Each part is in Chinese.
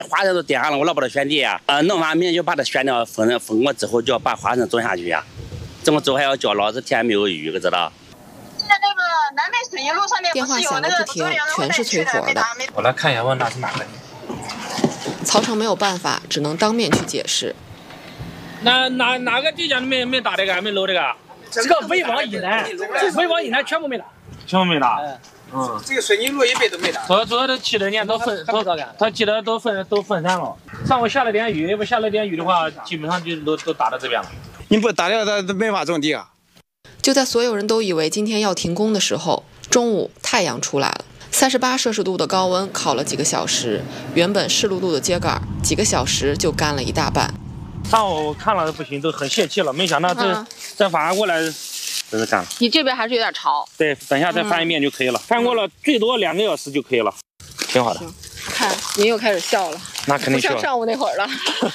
花生都点上了，我老把它选地呀，弄完明天就把它选掉，封过之后就要把花生种下去呀。这么走还要浇，老子田没有雨，可知道？ 现在那个南北顺义路上面电话响个不停，全是催活的。 我来看一下，问那是哪个？ 曹成没有办法，只能当面去解释。 哪个地界没打这个，没搂这个？ 这个潍坊以南，全部没打， 全部没打。 这个顺义路一辈都没打。 主要这7多年都他记得都分散了。上午下了点雨，要不下了点雨的话，基本上就都打到这边了。 你不打掉，他没法种地啊。 就在所有人都以为今天要停工的时候，中午太阳出来了，38摄氏度的高温烤了几个小时，原本湿漉漉的秸秆几个小时就干了一大半。 上午看了不行，都很泄气了，没想到这反而过来这是干了。 你这边还是有点潮。 对，等一下再翻一遍就可以了，翻过了最多2个小时就可以了，挺好的。 看您又开始笑了， 那肯定笑了， 不像上午那会儿了。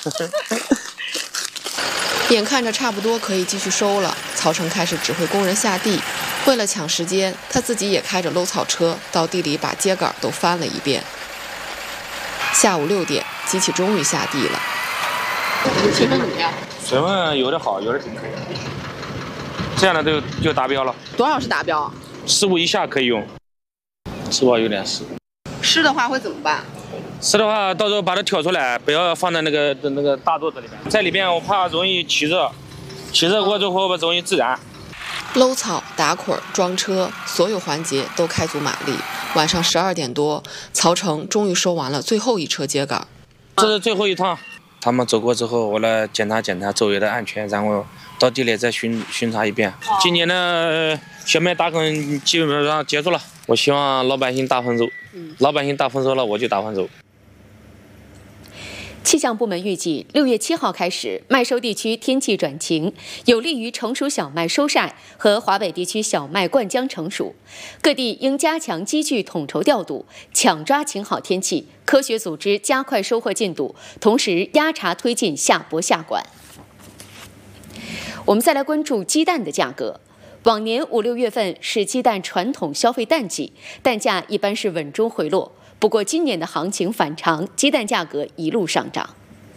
眼看着差不多可以继续收了，曹成开始指挥工人下地。为了抢时间，他自己也开着搂草车到地里把秸秆都翻了一遍。下午6点，机器终于下地了。水分怎么样？ 水分有的好，有的挺可以。这样的就达标了。 多少是达标 ？15以下可以用。15有点湿。 湿的话会怎么办？ 湿的话，到时候把它挑出来，不要放在那个大垛子里面，在里面我怕容易起热，起热过之后容易自燃。 搂草、打捆、装车，所有环节都开足马力。晚上12点多，曹成终于收完了最后一车秸秆。 这是最后一趟，他们走过之后，我来检查周围的安全，然后到地里再巡查一遍。今年的小麦打耕基本上结束了，我希望老百姓大丰收。老百姓大丰收了，我就大丰收。 气象部门预计，6月7号开始，麦收地区天气转晴，有利于成熟小麦收晒和华北地区小麦灌浆成熟。各地应加强机具统筹调度，抢抓晴好天气，科学组织加快收获进度，同时压茶推进下播下管。我们再来关注鸡蛋的价格。往年5、6月份是鸡蛋传统消费淡季，蛋价一般是稳中回落。不过今年的行情反常，鸡蛋价格一路上涨。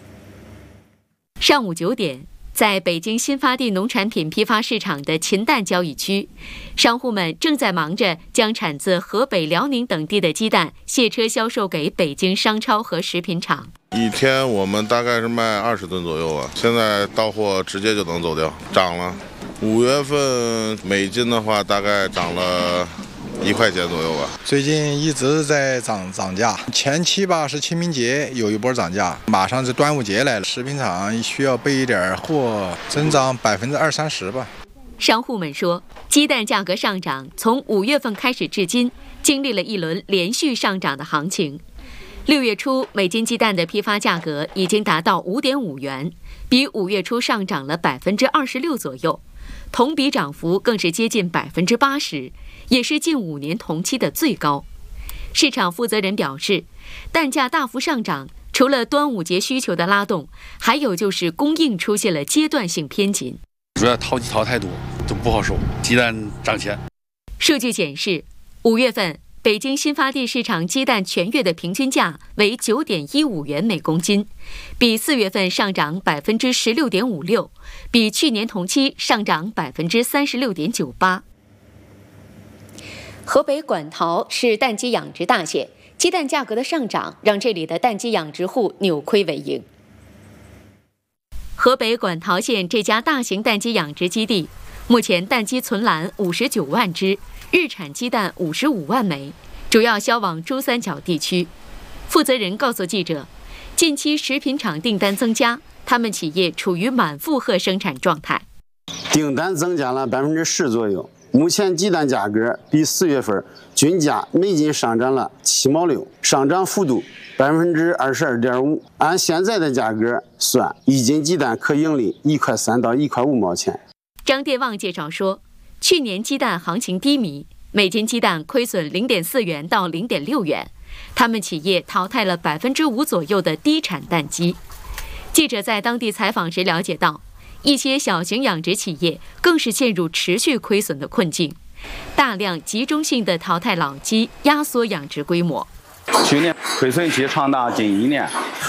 上午9点，在北京新发地农产品批发市场的禽蛋交易区，商户们正在忙着将产自河北、辽宁等地的鸡蛋卸车销售给北京商超和食品厂。 一天我们大概是卖20吨左右吧，现在到货直接就能走掉，涨了。5月份每斤的话大概涨了1块钱左右吧。 最近一直在涨价，前期吧是清明节有一波涨价，马上是端午节来了，食品厂需要备一点货，增长20-30%吧。 商户们说，鸡蛋价格上涨从5月份开始至今，经历了一轮连续上涨的行情。6月初，每斤鸡蛋的批发价格已经达到5.5元，比5月初上涨了26%左右，同比涨幅更是接近80%，也是近5年同期的最高。市场负责人表示，蛋价大幅上涨，除了端午节需求的拉动，还有就是供应出现了阶段性偏紧。 主要淘机淘太多，都不好收，鸡蛋涨钱。 数据显示，5月份北京新发地市场鸡蛋全月的平均价为9.15元每公斤，比4月份上涨16.56%，比去年同期上涨36.98%。河北馆陶是蛋鸡养殖大县，鸡蛋价格的上涨让这里的蛋鸡养殖户扭亏为盈。河北馆陶县这家大型蛋鸡养殖基地，目前蛋鸡存栏59万只，日产鸡蛋55万枚，主要销往珠三角地区。负责人告诉记者，近期食品厂订单增加，他们企业处于满负荷生产状态。 订单增加了10%左右。目前鸡蛋价格比4月份均价每斤上涨了7毛6，上涨幅度22.5%。按现在的价格算，一斤鸡蛋可盈利1块3到1块5毛钱。 张电旺介绍说，去年鸡蛋行情低迷，每斤鸡蛋亏损0.4元到0.6元，他们企业淘汰了5%左右的低产蛋鸡。记者在当地采访时了解到，一些小型养殖企业更是陷入持续亏损的困境，大量集中性的淘汰老鸡，压缩养殖规模。 去年亏损期长达近1年。